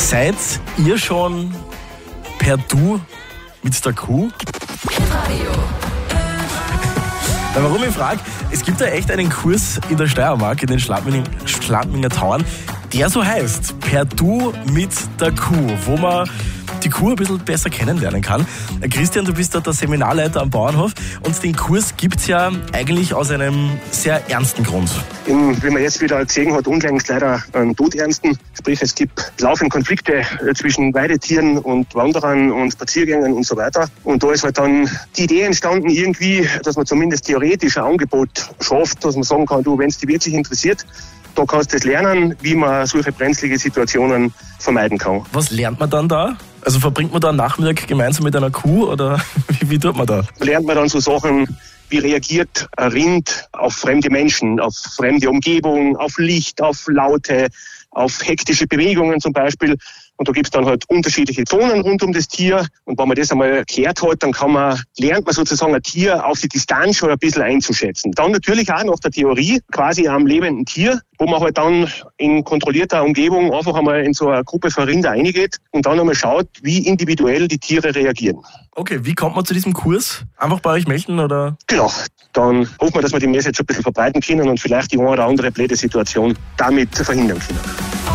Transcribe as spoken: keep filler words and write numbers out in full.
Seid ihr schon per Du mit der Kuh? Na, warum ich frage, es gibt ja echt einen Kurs in der Steiermark, in den Schladminger, Schladminger Tauern, der so heißt, per Du mit der Kuh, wo man die Kuh ein bisschen besser kennenlernen kann. Christian, du bist da der Seminarleiter am Bauernhof und den Kurs gibt's ja eigentlich aus einem sehr ernsten Grund. In, wie man jetzt wieder gesehen hat, unlängst leider einen todernsten. Sprich, es gibt laufende Konflikte zwischen Weidetieren und Wanderern und Spaziergängern und so weiter. Und da ist halt dann die Idee entstanden irgendwie, dass man zumindest theoretisch ein Angebot schafft, dass man sagen kann, du, wenn es dich wirklich interessiert, da kannst du es lernen, wie man solche brenzlige Situationen vermeiden kann. Was lernt man dann da? Also verbringt man da einen Nachmittag gemeinsam mit einer Kuh oder wie, wie tut man da? Lernt man dann so Sachen, wie reagiert ein Rind auf fremde Menschen, auf fremde Umgebung, auf Licht, auf Laute, auf hektische Bewegungen zum Beispiel. Und da gibt's dann halt unterschiedliche Zonen rund um das Tier. Und wenn man das einmal gehört hat, dann kann man, lernt man sozusagen ein Tier auf die Distanz schon ein bisschen einzuschätzen. Dann natürlich auch nach der Theorie, quasi am lebenden Tier, wo man halt dann in kontrollierter Umgebung einfach einmal in so eine Gruppe von Rinder reingeht und dann einmal schaut, wie individuell die Tiere reagieren. Okay, wie kommt man zu diesem Kurs? Einfach bei euch melden oder? Genau. Dann hoffen wir, dass wir die Message ein bisschen verbreiten können und vielleicht die eine oder andere blöde Situation damit verhindern können.